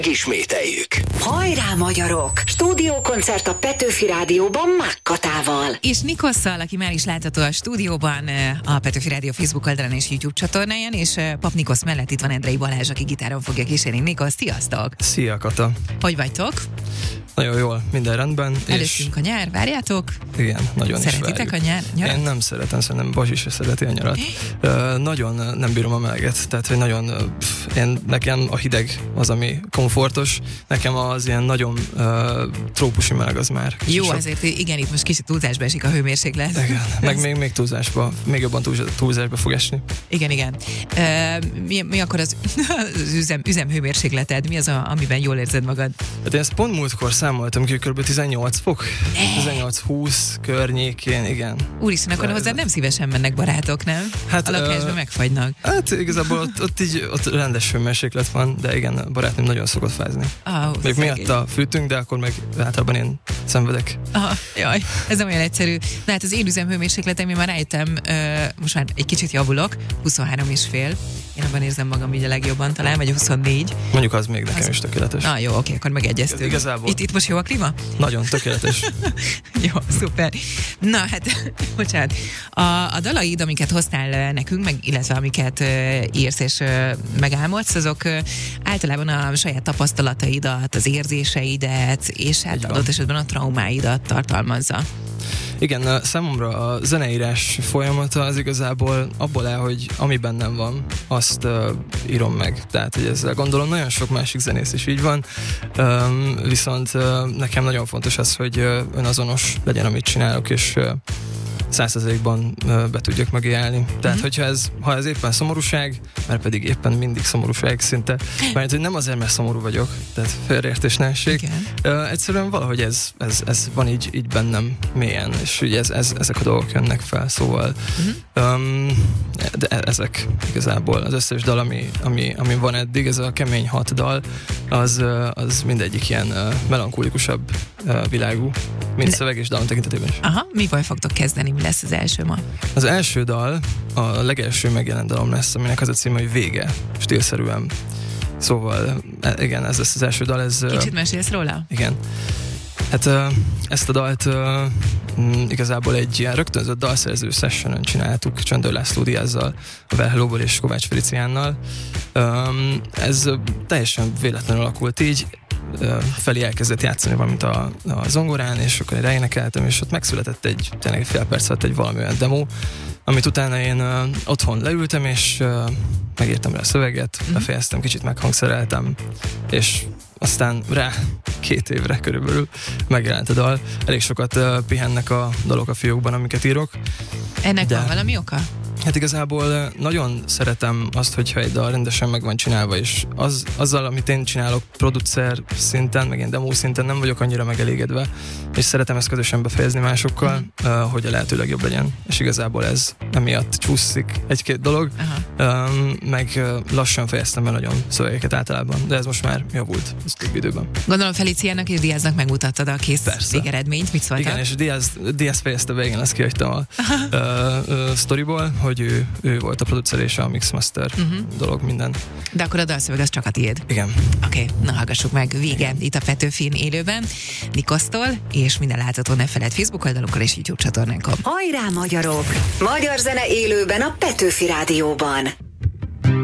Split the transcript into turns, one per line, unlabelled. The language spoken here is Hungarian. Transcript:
Ismételjük.
Hajrá, magyarok! Stúdiókoncert a Petőfi Rádióban Mákkatával.
És Nikosszal, aki már is látható a stúdióban, a Petőfi Rádió Facebook oldalán és YouTube csatornáján, és Pap Nikosz mellett itt van Endrei Balázs, aki gitáron fogja kísérni. Nikosz, sziasztok!
Szia, Kata!
Hogy vagytok?
Nagyon jól, minden rendben.
Előttünk a nyár, várjátok?
Igen, nagyon
Szeretitek
is
a nyarat?
Én nem szeretem, szerintem Bazsi se szereti a nyarat. Nagyon nem bírom a meleget, tehát hogy nagyon, nekem a hideg az, ami komfortos, nekem az ilyen nagyon trópusi meleg az már.
Jó, azért igen, itt most kicsit túlzásba esik a hőmérséklet.
Igen, meg még túlzásba, még jobban túlzásba fog esni.
Igen. Mi akkor az üzemhőmérsékleted? Mi az, amiben jól érzed magad?
Hát én ezt pont múltkor számoltam ki, kb. 18 fok. 18-20 környékén, igen.
Úristen, akkor hozzá nem szívesen mennek barátok, nem? Hát, a lakásban megfagynak.
Hát igazából ott rendes hőmérséklet van, de igen, a barátnőm nagyon szokott fázni. Még miatta fűtünk, de akkor meg általában én szenvedek.
Jaj, ez nem olyan egyszerű. De hát az én üzemhőmérsékletem, én már rájöttem, most már egy kicsit javulok, 23,5. Én abban érzem magam így a legjobban, talán, vagy 24.
Mondjuk az még nekem is tökéletes.
Jó, oké, akkor megegyeztünk.
Igazából.
Itt most jó a klíma?
Nagyon tökéletes.
Jó, szuper. Na hát, bocsánat. A dalaid, amiket hoztál nekünk, meg illetve amiket írsz és megálmodsz, azok általában a saját tapasztalataidat, az érzéseidet, és hát adott esetben a traumáidat tartalmazza.
Igen, számomra a zeneírás folyamata az igazából abból áll, hogy ami bennem van, azt írom meg. Tehát, hogy ezzel gondolom, nagyon sok másik zenész is így van, viszont nekem nagyon fontos az, hogy önazonos legyen, amit csinálok, és 100%-ban be tudjak mögé állni. Tehát, ha ez éppen szomorúság, mert pedig éppen mindig szomorúság szinte, mert hogy nem azért, mert szomorú vagyok, tehát félreértés ne essék. Egyszerűen valahogy ez van így bennem mélyen, és ugye ezek a dolgok jönnek fel, szóval de ezek igazából az összes dal, ami van eddig, ez a kemény 6 dal, az mindegyik ilyen melankolikusabb világú, mint szöveg és dalon tekintetében is.
Mivel fogtok kezdeni? Mi lesz az első ma?
Az első dal, a legelső megjelent dalom lesz, aminek az a címe, hogy Vége, stílszerűen. Szóval, igen, ez lesz az első dal.
Kicsit mesélsz róla?
Igen. Hát ezt a dalt igazából egy ilyen rögtönzött dalszerző sessionon csináltuk, Csöndör László Diázzal, a Velhelóból és Kovács Feliciánnal. Ez teljesen véletlenül alakult így. Feli elkezdett játszani valamit a zongorán, és akkor én ráénekeltem, és ott megszületett tényleg egy fél perc alatt egy valami olyan demo, amit utána én otthon leültem, és megírtam rá a szöveget, befejeztem, kicsit meghangszereltem, és aztán rá 2 évre körülbelül megjelent a dal. Elég sokat pihennek a dalok a fiókban, amiket írok.
Ennek van valami oka?
Hát igazából nagyon szeretem azt, hogyha egy dal rendesen meg van csinálva, és azzal, amit én csinálok producer szinten, meg én demo szinten nem vagyok annyira megelégedve, és szeretem ezt közösen befejezni másokkal, hogy a lehető legjobb legyen. És igazából ez emiatt csúszik 1-2 dolog, meg lassan fejeztem el nagyon szövegeket általában, de ez most már javult, ez több időben.
Gondolom Feliciának és Diáznak megmutattad a kész végeredményt, mit szóltál?
Igen, és Diaz fejezte be, igen, ezt kihagytam a sztoriból, hogy ő volt a producer és a mixmaster dolog, minden.
De akkor a dalszöveg az csak a tiéd.
Igen.
Oké, na hallgassuk meg. Vége itt a Petőfin élőben, Nikosztól, és minden látható ne feled Facebook oldalunkon és YouTube csatornánkon.
Hajrá, magyarok! Magyar zene élőben a Petőfi Rádióban.